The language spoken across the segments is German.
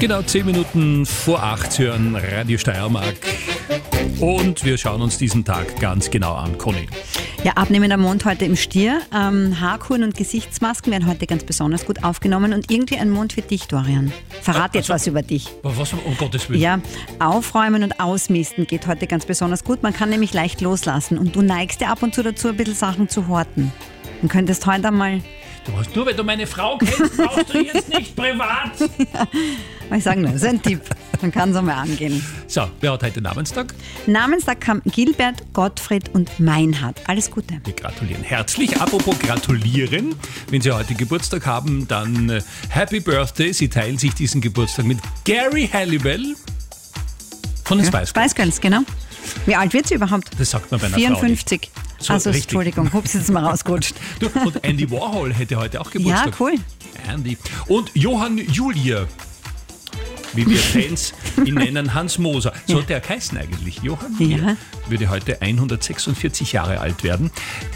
Genau 10 Minuten vor 8 hören Radio Steiermark. Und wir schauen uns diesen Tag ganz genau an, Conny. Ja, abnehmender Mond heute im Stier. Haarkuren und Gesichtsmasken werden heute ganz besonders gut aufgenommen und irgendwie ein Mond für dich, Dorian. Verrate jetzt was über dich. Was, um Gottes Willen? Ja, aufräumen und ausmisten geht heute ganz besonders gut. Man kann nämlich leicht loslassen und du neigst ja ab und zu dazu, ein bisschen Sachen zu horten. Du könntest heute einmal... Du hast nur, weil du meine Frau kennst, brauchst du jetzt nicht privat. Ja, ich sage nur, das ist ein Tipp. Man kann es einmal angehen. So, wer hat heute Namenstag? Namenstag haben Gilbert, Gottfried und Meinhard. Alles Gute. Wir gratulieren herzlich. Apropos gratulieren, wenn Sie heute Geburtstag haben, dann Happy Birthday. Sie teilen sich diesen Geburtstag mit Gary Halliwell von den Spice Girls. Spice Girls, genau. Wie alt wird sie überhaupt? Das sagt man bei einer 54. Frau nicht. So, also, richtig. Entschuldigung, hups, jetzt mal rausgerutscht. Du, und Andy Warhol hätte heute auch Geburtstag. Ja, cool. Andy. Und Johann Julia, wie wir Fans ihn nennen, Hans Moser. Sollte er heißen eigentlich? Johann Julia würde heute 146 Jahre alt werden.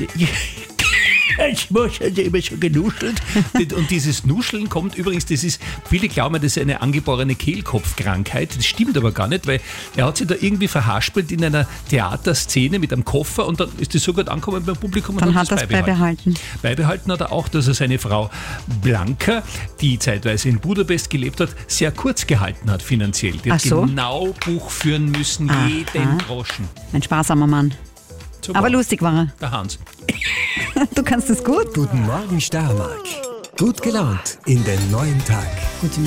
Ich muss also immer so genuschelt. Und dieses Nuscheln kommt übrigens, viele glauben, das ist eine angeborene Kehlkopfkrankheit. Das stimmt aber gar nicht, weil er hat sich da irgendwie verhaspelt in einer Theaterszene mit einem Koffer und dann ist das so gut angekommen beim Publikum und dann hat das beibehalten. Beibehalten hat er auch, dass er seine Frau Blanca, die zeitweise in Budapest gelebt hat, sehr kurz gehalten hat finanziell. Die hat genau Buch führen müssen, jeden Groschen. Ein sparsamer Mann. Super. Aber lustig war er. Der Hans. Du kannst es gut. Guten Morgen Steiermark. Gut gelaunt in den neuen Tag. Guten